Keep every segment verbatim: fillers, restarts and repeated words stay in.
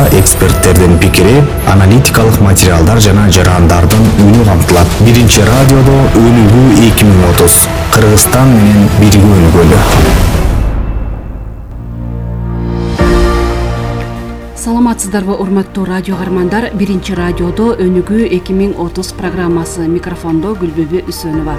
эксперттердин пикири, аналитикалык материалдар жана жарандардын үнү камтылат. Биринчи радиодо өнүгүү эки миң отуз. Кыргызстан менен биригүү өнүгөлү. Саламатсыздарбы, урматтуу радио каармандар. Биринчи радиодо өнүгүү эки миң отуз программасы. Микрофондо Гүлбүбү Үсөнова.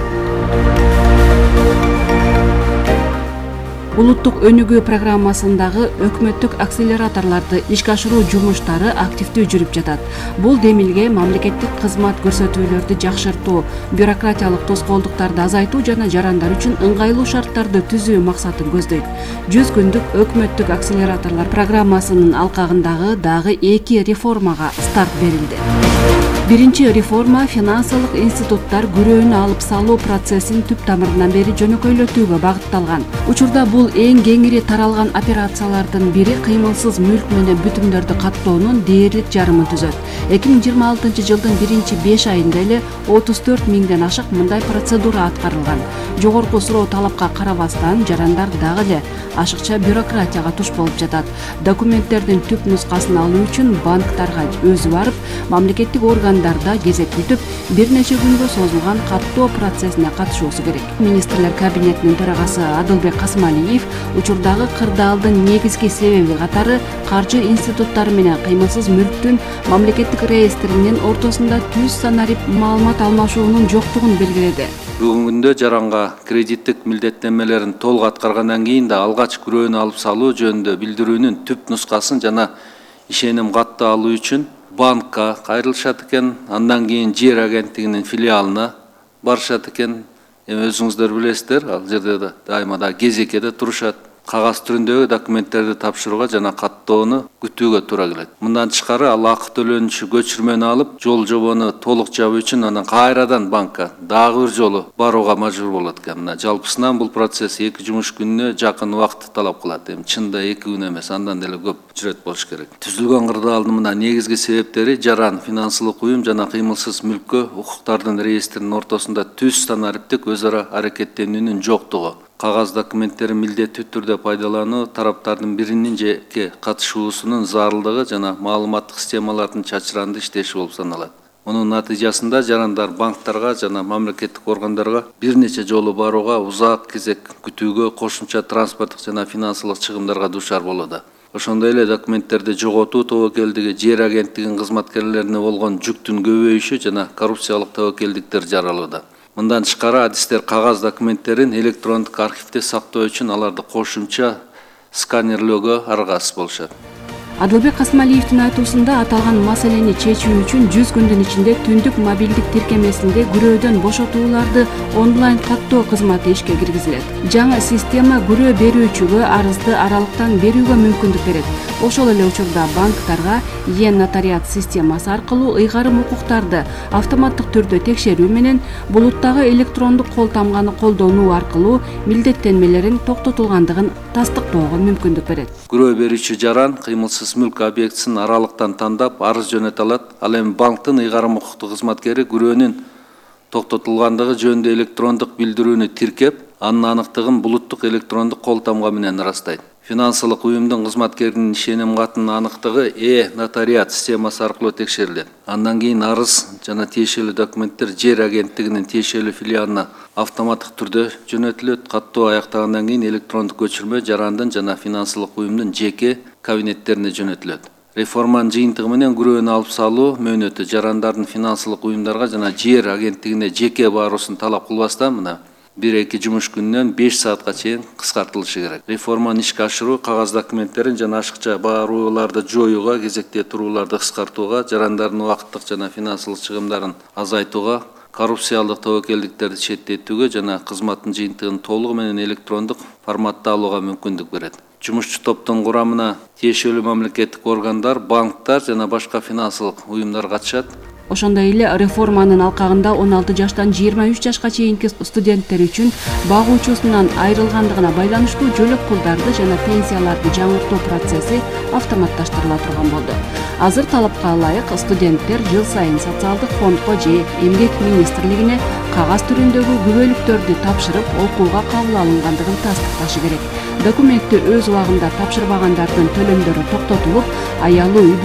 Улуттук өнүгүү программасындагы өкмөттүк акселераторлорду ишке ашыруу жумуштары активдүү жүрүп жатат. Бул демилге мамлекеттик кызмат көрсөтүүлөрдү жакшыртуу, бюрократиялык тоскоолдуктарды азайтуу жана жарандар үчүн ыңгайлуу шарттарды түзүү максатын көздөйт. жүз күндүк өкмөттүк акселераторлор программасынын алкагындагы дагы эки реформага старт берилди. Биринчи реформа финансылык институттар күрөөнү алып салуу процессин түп тамырынан бери жөнөкөйлөтүүгө багытталган. Учурда бул эң кеңири таралган операциялардын бири кыймылсыз мүлк менен бүтүмдөрдү каттоонун дээрлик жарымын түзөт. эки миң жыйырма алтынчы жылдын биринчи беш айында эле отуз төрт миңден ашык мындай процедура аткарылган. Жогорку суроо талапка карабастан жарандар дагы эле ашыкча бюрократияга туш болуп жатат. Документтердин түп нускасын алуу үчүн банктарга өзү барып, мамлекеттик органдарда кезек күтүп, бир нече күнгө созулган каттоо процессине катышуусу керек. Министрлер кабинетинин төрагасы Адылбек Касмалиев учурдагы кырдаалдын негизги себеби катары каржы институттары менен кыймылсыз мүлктүн мамлекеттик реестринин ортосунда түз санарип маалымат алмашуунун жоктугун белгиледи. Бүгүнкү күндө жаранга кредиттик милдеттенмелерин толук аткаргандан кийин да алгач күрөөнү алып салуу жөнүндө билдирүүнүн түп нускасын жана ишеним катты алуу үчүн банкка кайрылышат экен, андан кийин жер агенттигинин филиалына барышат экен. Эми өзүңүздөр билесиздер, ал жерде да дайыма да кезекеде турушат. Кагаз түрүндөгү документтерди тапшырууга жана каттоону күтүүгө туура келет. Мындан тышкары ал акы төлөнүшү көчүрмөнү алып, жол жобону толук жабуу үчүн анан кайрадан банкка дагы бир жолу барууга мажбур болот экен. Мына жалпысынан бул процесс эки жумуш күнүнө жакын убакыт талап кылат. Эми чында эки күн эмес, андан деле көп жүрөт болуш керек. Түзүлгөн кырдаалдын мына негизги себептери жаран, финансылык уюм жана кыймылсыз мүлккө укуктардын реестринин ортосунда түз санариптик өз ара аракеттенүүнүн жоктугу. Кагаз документтерин милдеттүү түрдө пайдалануу, тараптардын биринин жеке катышуусунун зарылдыгы жана маалыматтык системалардын чачыранды иштеши болуп саналат. Мунун натыйжасында жарандар банктарга жана мамлекеттик органдарга бир нече жолу барууга, узак кезек күтүүгө, кошумча транспорттук жана финансылык чыгымдарга дуушар болууда. Ошондой эле документтерди жоготуу тобокелдиги, жер агенттигинин кызматкерлерине болгон жүктүн көбөйүшү жана коррупциялык тобокелдиктер жаралууда. Мындан тышкары адистер кагаз документтерин электрондук архивде сактоо үчүн аларды кошумча сканерлөөгө аргасыз болушат. Адылбек Касмалиевдин айтуусунда аталган маселени чечүү үчүн жүз күндүн ичинде түндүк мобилдик тиркемесинде күрөөдөн бошотууларды онлайн каттоо кызматы ишке киргизилет. Жаңы система күрөө берүүчүгө арызды аралыктан берүүгө мүмкүндүк берет. Ошол эле учурда банктарга е-нотариат системасы аркылуу ыйгарым укуктарды автоматтык түрдө текшерүү менен булуттагы электрондук кол тамганы колдонуу аркылуу милдеттенмелерин токтотулгандыгын тастыктоого мүмкүндүк берет. Күрөө берүүчү жаран кыймылсыз мүлк объектисин аралыктан тандап арыз жөнөтө алат. Ал эми банктын ыйгарым укуктук кызматкери күрөөнүн токтотулгандыгы жөнүндө электрондук билдирүүнү тиркеп, анын аныктыгын булуттук электрондук кол тамга менен ырастайт. Финансылык уюмдун кызматкеринин ишеним катынын аныктыгы е-нотариат системасы аркылуу текшерилет. Андан кийин арыз жана тиешелүү документтер жер агенттигинин тиешелүү филиалына автоматтык түрдө жөнөтүлөт. Каттоо аяктагандан кийин электрондук көчүрмө жарандын жана финансылык уюмдун жеке кабинеттерине жөнөтүлөт. Реформанын жыйынтыгы менен күрөөнү алып салуу мөөнөтү жарандардын финансылык уюмдарга жана жер агенттигине жеке баруусун талап кылбастан мына бир-эки жумуш күнүнөн беш саатка чейин кыскартылышы керек. Реформаны ишке ашыруу кагаз документтерин жана ашыкча барууларды жоюуга, кезекте турууларды кыскартууга, жарандардын убакыттык жана финансылык чыгымдарын азайтууга, коррупциялык тобокелдиктерди четтетүүгө жана кызматтын жыйынтыгын толугу менен электрондук форматта алууга мүмкүндүк берет. Жумушчу топтун курамына тиешелүү мамлекеттик органдар, банктар жана башка финансылык уюмдар катышат. Ошондой эле реформанын алкагында он алты жаштан жыйырма үч жашка чейинки студенттер үчүн багуучусунан айрылгандыгына байланыштуу жөлөк пулдарды жана пенсияларды жаңыртуу процесси автоматташтырыла турган болду. Азыр талапка ылайык студенттер жыл сайын социалдык фондко же эмгек министрлигине кагаз түрүндөгү күбөлүктөрдү тапшырып окууга кабыл алынгандыгын тастыкташы керек. Документти өз убагында тапшырбагандардын төлөмдөрү токтотулуп, аялуу